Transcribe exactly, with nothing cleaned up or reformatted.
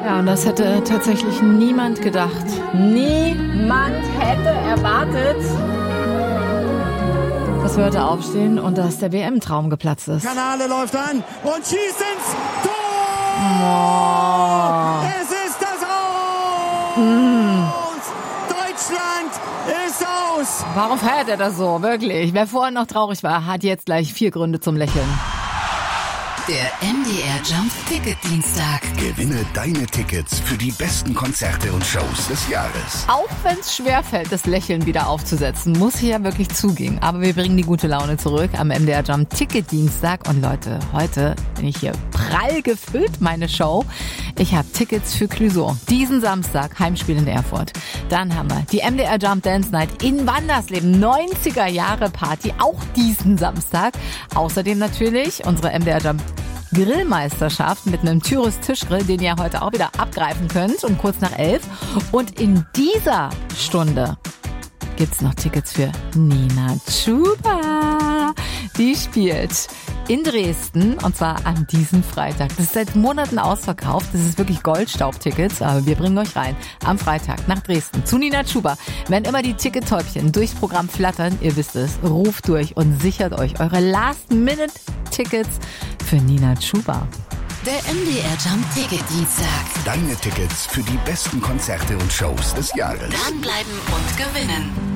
Ja, und das hätte tatsächlich niemand gedacht. Niemand hätte erwartet, dass wir heute aufstehen und dass der W M-Traum geplatzt ist. Kanale läuft an und schießt ins Tor! Oh. Es ist das Aus! Mm. Deutschland ist aus! Warum feiert er das so? Wirklich. Wer vorhin noch traurig war, hat jetzt gleich vier Gründe zum Lächeln. Der M D R Jump Ticket Dienstag. Gewinne deine Tickets für die besten Konzerte und Shows des Jahres. Auch wenn es schwerfällt, das Lächeln wieder aufzusetzen, muss ich ja wirklich zugehen. Aber wir bringen die gute Laune zurück am M D R Jump Ticket Dienstag. Und Leute, heute bin ich hier prall gefüllt, meine Show. Ich habe Tickets für Clouseau. Diesen Samstag, Heimspiel in Erfurt. Dann haben wir die M D R Jump Dance Night in Wandersleben. neunziger Jahre Party, auch diesen Samstag. Außerdem natürlich unsere M D R Jump Grillmeisterschaft mit einem Tyrus Tischgrill, den ihr heute auch wieder abgreifen könnt, um kurz nach elf. Und in dieser Stunde gibt's noch Tickets für Nina Chuba. Die spielt in Dresden und zwar an diesem Freitag. Das ist seit Monaten ausverkauft. Das ist wirklich Goldstaubtickets, aber wir bringen euch rein am Freitag nach Dresden zu Nina Chuba. Wenn immer die Tickettäubchen durchs Programm flattern, ihr wisst es, ruft durch und sichert euch eure Last-Minute-Tickets für Nina Chuba. Der M D R Jump Ticket Dienstag. Deine Tickets für die besten Konzerte und Shows des Jahres. Dranbleiben und gewinnen.